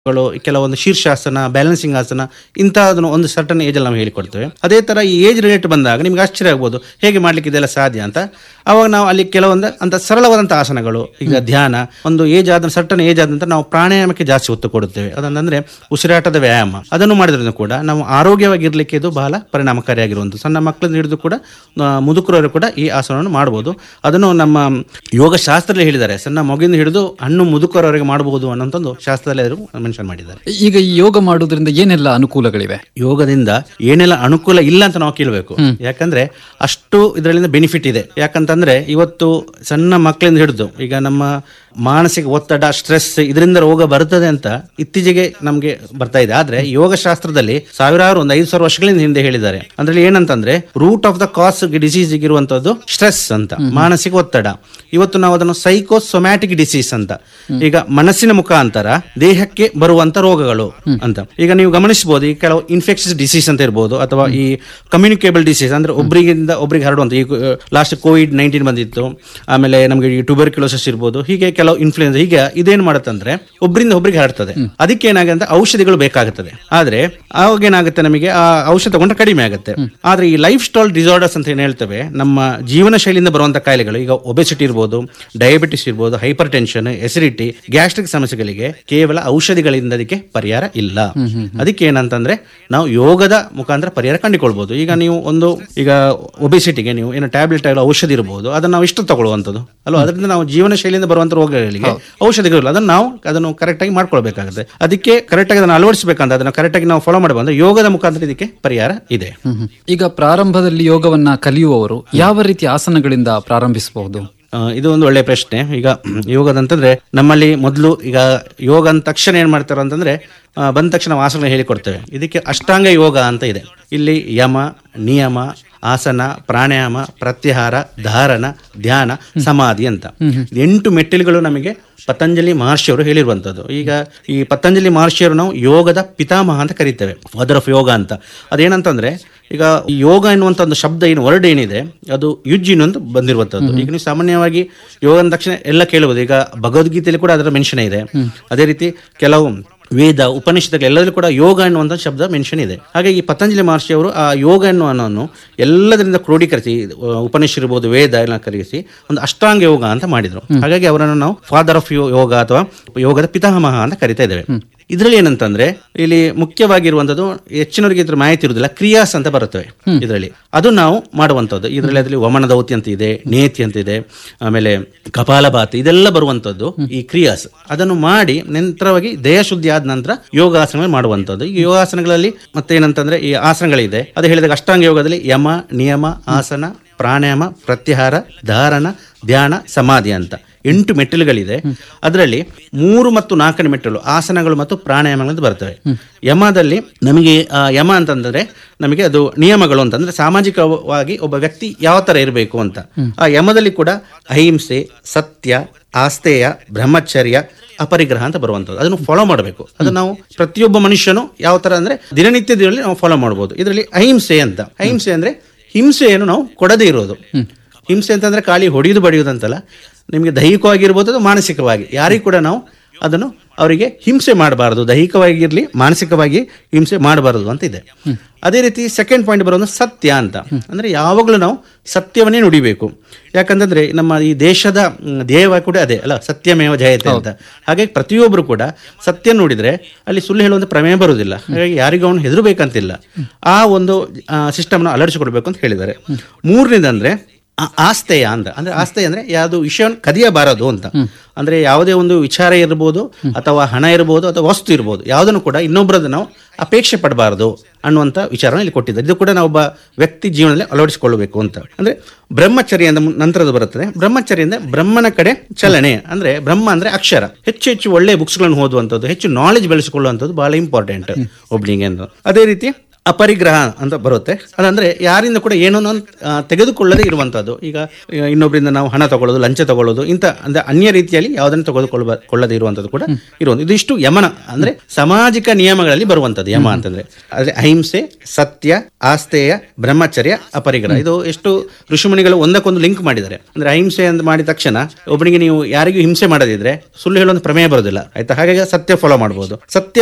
ಕೆಲವೊಂದು ಶೀರ್ಷಾಸನ, ಬ್ಯಾಲೆನ್ಸಿಂಗ್ ಆಸನ ಇಂತಹದನ್ನು ಒಂದು ಸರ್ಟನ್ ಏಜ್ ಅಲ್ಲಿ ನಾವು ಹೇಳಿಕೊಡ್ತೇವೆ. ಅದೇ ತರ ಈ ಏಜ್ ರಿಲೇಟ್ ಬಂದಾಗ ನಿಮ್ಗೆ ಆಶ್ಚರ್ಯ ಆಗ್ಬೋದು, ಹೇಗೆ ಮಾಡ್ಲಿಕ್ಕೆ ಇದೆಲ್ಲ ಸಾಧ್ಯ ಅಂತ. ಅವಾಗ ನಾವು ಅಲ್ಲಿ ಕೆಲವೊಂದು ಅಂತ ಸರಳವಾದಂತಹ ಆಸನಗಳು, ಈಗ ಧ್ಯಾನ, ಒಂದು ಏಜ್ ಆದ ಸರ್ಟನ್ ಏಜ್ ಆದ ನಂತರ ನಾವು ಪ್ರಾಣಾಯಾಮಕ್ಕೆ ಜಾಸ್ತಿ ಒತ್ತು ಕೊಡುತ್ತೇವೆ. ಅದಂದ್ರೆ ಉಸಿರಾಟದ ವ್ಯಾಯಾಮ. ಅದನ್ನು ಮಾಡಿದ್ರಿಂದ ಕೂಡ ನಾವು ಆರೋಗ್ಯವಾಗಿರ್ಲಿಕ್ಕೆ ಇದು ಬಹಳ ಪರಿಣಾಮಕಾರಿಯಾಗಿರುವಂಥದ್ದು. ಸಣ್ಣ ಮಕ್ಕಳಿಂದ ಹಿಡಿದು ಕೂಡ ಮುದುಕರವರು ಕೂಡ ಈ ಆಸನವನ್ನು ಮಾಡಬಹುದು. ಅದನ್ನು ನಮ್ಮ ಯೋಗ ಶಾಸ್ತ್ರದಲ್ಲಿ ಹೇಳಿದ್ದಾರೆ, ಸಣ್ಣ ಮಗುವಿಂದ ಹಿಡಿದು ಹಣ್ಣು ಮುದುಕರವರೆಗೆ ಮಾಡಬಹುದು ಅನ್ನೋಂಥದ್ದು ಶಾಸ್ತ್ರದಲ್ಲಿ ಮೆನ್ಷನ್ ಮಾಡಿದ್ದಾರೆ. ಈಗ ಈ ಯೋಗ ಮಾಡೋದ್ರಿಂದ ಏನೆಲ್ಲ ಅನುಕೂಲಗಳಿವೆ? ಯೋಗದಿಂದ ಏನೆಲ್ಲ ಅನುಕೂಲ ಇಲ್ಲ ಅಂತ ನಾವು ಕೇಳಬೇಕು. ಯಾಕಂದ್ರೆ ಅಷ್ಟು ಇದರಿಂದ ಬೆನಿಫಿಟ್ ಇದೆ. ಯಾಕಂತಂದ್ರೆ ಇವತ್ತು ಸಣ್ಣ ಮಕ್ಕಳಿಂದ ಹಿಡಿದು ಈಗ ನಮ್ಮ ಮಾನಸಿಕ ಒತ್ತಡ, ಸ್ಟ್ರೆಸ್, ಇದರಿಂದ ರೋಗ ಬರ್ತದೆ ಅಂತ ಇತ್ತೀಚೆಗೆ ನಮ್ಗೆ ಬರ್ತಾ ಇದೆ. ಆದ್ರೆ ಯೋಗ ಶಾಸ್ತ್ರದಲ್ಲಿ ಸಾವಿರಾರು 5,000 ವರ್ಷಗಳಿಂದ ಹಿಂದೆ ಹೇಳಿದ್ದಾರೆ. ಅದ್ರಲ್ಲಿ ಏನಂತಂದ್ರೆ root of the cos disease ಇರುವಂತದ್ದು ಸ್ಟ್ರೆಸ್ ಅಂತ, ಮಾನಸಿಕ ಒತ್ತಡ. ಇವತ್ತು ನಾವು ಅದನ್ನು ಸೈಕೋಸೊಮ್ಯಾಟಿಕ್ ಡಿಸೀಸ್ ಅಂತ, ಈಗ ಮನಸ್ಸಿನ ಮುಖಾಂತರ ದೇಹಕ್ಕೆ ಬರುವಂತ ರೋಗಗಳು ಅಂತ. ಈಗ ನೀವು ಗಮನಿಸಬಹುದು, ಈ ಕೆಲವು ಇನ್ಫೆಕ್ಷಸ್ ಡಿಸೀಸ್ ಅಂತ ಇರ್ಬೋದು, ಅಥವಾ ಈ ಕಮ್ಯುನಿಕೇಬಲ್ ಡಿಸೀಸ್ ಅಂದ್ರೆ ಒಬ್ಬರಿಗಿಂದ ಒಬ್ಬರಿಗೆ ಹರಡುವಂತ. ಈ ಲಾಸ್ಟ್ COVID-19 ಬಂದಿತ್ತು, ಆಮೇಲೆ ನಮಗೆ ಟ್ಯೂಬರ್ಕ್ಯುಲೋಸಿಸ್ ಇರ್ಬೋದು, ಹೀಗೆ ಕೆಲವು ಇನ್ಫ್ಲೂಯೆನ್ಸ್. ಹೀಗೆ ಇದೇನ್ ಮಾಡುತ್ತಂದ್ರೆ ಒಬ್ಬರಿಂದ ಒಬ್ಬರಿಗೆ ಹರಡ್ತದೆ. ಅದಕ್ಕೆ ಏನಾಗುತ್ತೆ, ಔಷಧಿಗಳು ಬೇಕಾಗುತ್ತದೆ. ಆದ್ರೆ ಅವಾಗ ಏನಾಗುತ್ತೆ, ನಮಗೆ ಆ ಔಷಧ ತಗೊಂಡ್ರೆ ಕಡಿಮೆ ಆಗುತ್ತೆ. ಆದ್ರೆ ಈ ಲೈಫ್ ಸ್ಟೈಲ್ ಡಿಸಾರ್ಡರ್ಸ್ ಅಂತ ಏನ್ ಹೇಳ್ತೇವೆ, ನಮ್ಮ ಜೀವನ ಶೈಲಿಯಿಂದ ಬರುವಂತ ಕಾಯಿಲೆಗಳು, ಈಗ ಒಬೆಸಿಟಿ ಇರ್ಬೋದು, ಡಯಾಬಿಟಿಸ್ ಇರ್ಬೋದು, ಹೈಪರ್ ಟೆನ್ಷನ್, ಎಸಿಡಿಟಿ, ಗ್ಯಾಸ್ಟ್ರಿಕ್ ಸಮಸ್ಯೆಗಳಿಗೆ ಕೇವಲ ಔಷಧಿಗಳಿಂದ ಅದಕ್ಕೆ ಪರಿಹಾರ ಇಲ್ಲ. ಅದಕ್ಕೆ ಏನಂತಂದ್ರೆ ನಾವು ಯೋಗದ ಮುಖಾಂತರ ಪರಿಹಾರ ಕಂಡುಕೊಳ್ಬಹುದು. ಈಗ ನೀವು ಈಗ ಒಬೆಸಿಟಿಗೆ ನೀವು ಏನು ಟ್ಯಾಬ್ಲೆಟ್ ಔಷಧಿ ಇರಬಹುದು, ಅದನ್ನ ನಾವು ಇಷ್ಟು ತಗೊಳ್ಳುವಂಥದ್ದು ಅಲ್ವಾ. ಅದರಿಂದ ನಾವು ಜೀವನ ಶೈಲಿಯಿಂದ ಬರುವಂತ ರೋಗಗಳಿಗೆ ಔಷಧಿಗಳು ಅದನ್ನು ಕರೆಕ್ಟ್ ಆಗಿ ಮಾಡ್ಕೊಳ್ಬೇಕಾಗುತ್ತೆ. ಅದಕ್ಕೆ ಕರೆಕ್ಟ್ ಆಗಿ ಅದನ್ನು ಅಳವಡಿಸಬೇಕಂತ, ಅದನ್ನು ಕರೆಕ್ಟ್ ಆಗಿ ನಾವು ಫಾಲೋ ಮಾಡಿ ಬಂದ್ರೆ ಯೋಗದ ಮುಖಾಂತರ ಇದಕ್ಕೆ ಪರಿಹಾರ ಇದೆ. ಈಗ ಪ್ರಾರಂಭದಲ್ಲಿ ಯೋಗವನ್ನ ಕಲಿಯುವವರು ಯಾವ ರೀತಿ ಆಸನಗಳಿಂದ ಪ್ರಾರಂಭಿಸಬಹುದು? ಇದು ಒಂದು ಒಳ್ಳೆಯ ಪ್ರಶ್ನೆ. ಈಗ ಯೋಗದಂತಂದ್ರೆ ನಮ್ಮಲ್ಲಿ ಮೊದಲು ಈಗ ಯೋಗ ಅಂದ ತಕ್ಷಣ ಏನ್ ಮಾಡ್ತಾರೆ ಅಂತಂದ್ರೆ ಬಂದ ತಕ್ಷಣ ಆಸನ ಹೇಳಿಕೊಡ್ತೇವೆ. ಇದಕ್ಕೆ ಅಷ್ಟಾಂಗ ಯೋಗ ಅಂತ ಇದೆ. ಇಲ್ಲಿ ಯಮ, ನಿಯಮ, ಆಸನ, ಪ್ರಾಣಾಯಾಮ, ಪ್ರತ್ಯಾಹಾರ, ಧಾರಣ, ಧ್ಯಾನ, ಸಮಾಧಿ ಅಂತ 8 ಮೆಟ್ಟಿಲುಗಳು ನಮಗೆ ಪತಂಜಲಿ ಮಹರ್ಷಿಯವರು ಹೇಳಿರುವಂತದ್ದು. ಈಗ ಈ ಪತಂಜಲಿ ಮಹರ್ಷಿಯವರು ನಾವು ಯೋಗದ ಪಿತಾಮಹ ಅಂತ ಕರಿತೇವೆ, ಫಾದರ್ ಆಫ್ ಯೋಗ ಅಂತ. ಅದೇನಂತಂದ್ರೆ ಈಗ ಯೋಗ ಎನ್ನುವಂತ ಒಂದು ಶಬ್ದ ಏನು ವರ್ಡ್ ಏನಿದೆ ಅದು ಯುಜ್ಜಿನ್ ಅಂತ ಬಂದಿರುವಂತದ್ದು. ಈಗ ನೀವು ಸಾಮಾನ್ಯವಾಗಿ ಯೋಗ ಅಂದ ತಕ್ಷಣ ಎಲ್ಲ ಕೇಳಬಹುದು. ಈಗ ಭಗವದ್ಗೀತೆಯಲ್ಲಿ ಕೂಡ ಅದರ ಮೆನ್ಷನ್ ಇದೆ. ಅದೇ ರೀತಿ ಕೆಲವು ವೇದ, ಉಪನಿಷತ್ತುಗಳು ಎಲ್ಲದೂ ಕೂಡ ಯೋಗ ಎನ್ನುವಂತ ಶಬ್ದ ಮೆನ್ಷನ್ ಇದೆ. ಹಾಗಾಗಿ ಈ ಪತಂಜಲಿ ಮಹರ್ಷಿ ಅವರು ಆ ಯೋಗ ಎನ್ನುವನ್ನು ಎಲ್ಲದರಿಂದ ಕ್ರೋಢೀಕರಿಸಿ, ಉಪನಿಷತ್ ಇರ್ಬೋದು, ವೇದ ಎಲ್ಲ ಕರೆಸಿ ಒಂದು ಅಷ್ಟಾಂಗ ಯೋಗ ಅಂತ ಮಾಡಿದ್ರು. ಹಾಗಾಗಿ ಅವರನ್ನು ನಾವು ಫಾದರ್ ಆಫ್ ಯೋಗ ಅಥವಾ ಯೋಗದ ಪಿತಾಮಹ ಅಂತ ಕರಿತಾ ಇದ್ದೇವೆ. ಇದರಲ್ಲಿ ಏನಂತಂದ್ರೆ ಇಲ್ಲಿ ಮುಖ್ಯವಾಗಿರುವಂತದ್ದು, ಹೆಚ್ಚಿನವರಿಗೆ ಇದ್ರ ಮಾಹಿತಿ ಇರುವುದಿಲ್ಲ, ಕ್ರಿಯಾಸ್ ಅಂತ ಬರುತ್ತವೆ ಇದರಲ್ಲಿ. ಅದು ನಾವು ಮಾಡುವಂಥದ್ದು. ಇದರಲ್ಲಿ ಅದರಲ್ಲಿ ವಮನ ದೌತಿ ಅಂತ ಇದೆ, ನೇತಿ ಅಂತ ಇದೆ, ಆಮೇಲೆ ಕಪಾಲಭಾತಿ, ಇದೆಲ್ಲ ಬರುವಂತದ್ದು ಈ ಕ್ರಿಯಾಸ್. ಅದನ್ನು ಮಾಡಿ ನಂತರವಾಗಿ ದೇಹ ಶುದ್ಧಿ ಆದ ನಂತರ ಯೋಗಾಸನ ಮಾಡುವಂಥದ್ದು. ಈ ಯೋಗಾಸನಗಳಲ್ಲಿ ಮತ್ತೆ ಏನಂತಂದ್ರೆ ಈ ಆಸನಗಳಿದೆ. ಅದು ಹೇಳಿದಾಗ ಅಷ್ಟಾಂಗ ಯೋಗದಲ್ಲಿ ಯಮ, ನಿಯಮ, ಆಸನ, ಪ್ರಾಣಾಯಾಮ, ಪ್ರತ್ಯಾಹಾರ, ಧಾರಣ, ಧ್ಯಾನ, ಸಮಾಧಿ ಅಂತ 8 ಮೆಟ್ಟಿಲುಗಳಿದೆ. ಅದರಲ್ಲಿ 3 ಮತ್ತು 4ನೇ ಮೆಟ್ಟಿಲು ಆಸನಗಳು ಮತ್ತು ಪ್ರಾಣಾಯಾಮಗಳು ಬರ್ತವೆ. ಯಮದಲ್ಲಿ ನಮಗೆ ಯಮ ಅಂತಂದ್ರೆ ನಮಗೆ ಅದು ನಿಯಮಗಳು ಅಂತಂದ್ರೆ ಸಾಮಾಜಿಕವಾಗಿ ಒಬ್ಬ ವ್ಯಕ್ತಿ ಯಾವ ತರ ಇರಬೇಕು ಅಂತ. ಆ ಯಮದಲ್ಲಿ ಕೂಡ ಅಹಿಂಸೆ, ಸತ್ಯ, ಆಸ್ತೇಯ, ಬ್ರಹ್ಮಚರ್ಯ, ಅಪರಿಗ್ರಹ ಅಂತ ಬರುವಂಥದ್ದು. ಅದನ್ನು ಫಾಲೋ ಮಾಡಬೇಕು. ಅದು ನಾವು ಪ್ರತಿಯೊಬ್ಬ ಮನುಷ್ಯನು ಯಾವ ತರ ಅಂದ್ರೆ ದಿನನಿತ್ಯದಲ್ಲಿ ನಾವು ಫಾಲೋ ಮಾಡಬಹುದು. ಇದರಲ್ಲಿ ಅಹಿಂಸೆ ಅಂತ, ಅಹಿಂಸೆ ಅಂದ್ರೆ ಹಿಂಸೆಯನ್ನು ನಾವು ಕೊಡದೇ ಇರೋದು. ಹಿಂಸೆ ಅಂತಂದ್ರೆ ಖಾಲಿ ಹೊಡೆಯುವುದು ಬಡಿಯುವುದಂತಲ್ಲ, ನಿಮಗೆ ದೈಹಿಕವಾಗಿರ್ಬೋದು ಅದು ಮಾನಸಿಕವಾಗಿ ಯಾರಿಗೂ ಕೂಡ ನಾವು ಅದನ್ನು ಅವರಿಗೆ ಹಿಂಸೆ ಮಾಡಬಾರದು, ದೈಹಿಕವಾಗಿರ್ಲಿ ಮಾನಸಿಕವಾಗಿ ಹಿಂಸೆ ಮಾಡಬಾರದು ಅಂತ ಇದೆ. ಅದೇ ರೀತಿ ಸೆಕೆಂಡ್ ಪಾಯಿಂಟ್ ಬರೋದು ಸತ್ಯ ಅಂತ, ಅಂದ್ರೆ ಯಾವಾಗಲೂ ನಾವು ಸತ್ಯವನ್ನೇ ನುಡಿಬೇಕು. ಯಾಕಂತಂದ್ರೆ ನಮ್ಮ ಈ ದೇಶದ ಧ್ಯೇಯವಾಗಿ ಕೂಡ ಅದೇ ಅಲ್ಲ, ಸತ್ಯಮೇವ ಜಯತೆ ಅಂತ. ಹಾಗಾಗಿ ಪ್ರತಿಯೊಬ್ಬರು ಕೂಡ ಸತ್ಯ ನುಡಿದ್ರೆ ಅಲ್ಲಿ ಸುಳ್ಳು ಹೇಳುವಂತ ಪ್ರಮೇಯ ಬರುವುದಿಲ್ಲ. ಹಾಗಾಗಿ ಯಾರಿಗೂ ಅವನು ಹೆದರಬೇಕಂತಿಲ್ಲ. ಆ ಒಂದು ಸಿಸ್ಟಮ್ನ ಅಳವಡಿಸಿಕೊಡ್ಬೇಕು ಅಂತ ಹೇಳಿದ್ದಾರೆ. 3ನೇದಂದ್ರೆ ಆಸ್ತೇಯ ಅಂತ, ಅಂದ್ರೆ ಆಸ್ತೇಯ ಅಂದ್ರೆ ಯಾವುದು ವಿಷಯವನ್ನು ಕದಿಯಬಾರದು ಅಂತ. ಅಂದ್ರೆ ಯಾವುದೇ ಒಂದು ವಿಚಾರ ಇರ್ಬೋದು, ಅಥವಾ ಹಣ ಇರ್ಬೋದು, ಅಥವಾ ವಸ್ತು ಇರ್ಬೋದು, ಯಾವುದನ್ನು ಕೂಡ ಇನ್ನೊಬ್ಬರದ್ದು ನಾವು ಅಪೇಕ್ಷೆ ಪಡಬಾರದು ಅನ್ನುವಂಥ ವಿಚಾರನ ಇಲ್ಲಿ ಕೊಟ್ಟಿದ್ದಾರೆ. ಇದು ಕೂಡ ನಾವು ಒಬ್ಬ ವ್ಯಕ್ತಿ ಜೀವನದಲ್ಲಿ ಅಳವಡಿಸಿಕೊಳ್ಳಬೇಕು ಅಂತ. ಅಂದ್ರೆ ಬ್ರಹ್ಮಚರ್ಯ ಅಂತ ನಂತರದ್ದು ಬರುತ್ತದೆ. ಬ್ರಹ್ಮಚರ್ಯ ಅಂದ್ರೆ ಬ್ರಹ್ಮನ ಕಡೆ ಚಲನೆ. ಅಂದ್ರೆ ಬ್ರಹ್ಮ ಅಂದ್ರೆ ಅಕ್ಷರ. ಹೆಚ್ಚು ಒಳ್ಳೆಯ ಬುಕ್ಸ್ಗಳನ್ನು ಓದುವಂಥದ್ದು, ಹೆಚ್ಚು ನಾಲೆಜ್ ಬೆಳೆಸಿಕೊಳ್ಳುವಂಥದ್ದು ಬಹಳ ಇಂಪಾರ್ಟೆಂಟ್ ಒಬ್ನಿಗೆ ಅಂತ. ಅದೇ ರೀತಿ ಅಪರಿಗ್ರಹ ಅಂತ ಬರುತ್ತೆ. ಅದಂದ್ರೆ ಯಾರಿಂದ ಕೂಡ ಏನೋ ತೆಗೆದುಕೊಳ್ಳದೇ ಇರುವಂತದ್ದು. ಈಗ ಇನ್ನೊಬ್ಬರಿಂದ ನಾವು ಹಣ ತಗೊಳ್ಳೋದು, ಲಂಚ ತಗೊಳ್ಳೋದು, ಇಂಥ ಅಂದ್ರೆ ಅನ್ಯ ರೀತಿಯಲ್ಲಿ ಯಾವುದನ್ನು ತೆಗೆದುಕೊಳ್ಳದೇ ಇರುವಂತದ್ದು ಕೂಡ ಇರುವಂಥದ್ದು. ಇದಿಷ್ಟು ಯಮನ ಅಂದ್ರೆ ಸಾಮಾಜಿಕ ನಿಯಮಗಳಲ್ಲಿ ಬರುವಂತದ್ದು ಯಮ ಅಂತಂದ್ರೆ. ಅದೇ ಅಹಿಂಸೆ, ಸತ್ಯ, ಆಸ್ತೇಯ, ಬ್ರಹ್ಮಚರ್ಯ, ಅಪರಿಗ್ರಹ, ಇದು ಎಷ್ಟು ಋಷಿಮುನಿಗಳು ಒಂದಕ್ಕೊಂದು ಲಿಂಕ್ ಮಾಡಿದ್ದಾರೆ. ಅಂದ್ರೆ ಅಹಿಂಸೆ ಅಂತ ಮಾಡಿದ ತಕ್ಷಣ ಒಬ್ಬನಿಗೆ ನೀವು ಯಾರಿಗೂ ಹಿಂಸೆ ಮಾಡದಿದ್ರೆ ಸುಳ್ಳು ಹೇಳೋ ಪ್ರಮೇಯ ಬರೋದಿಲ್ಲ, ಆಯ್ತಾ? ಹಾಗಾಗಿ ಸತ್ಯ ಫಾಲೋ ಮಾಡಬಹುದು. ಸತ್ಯ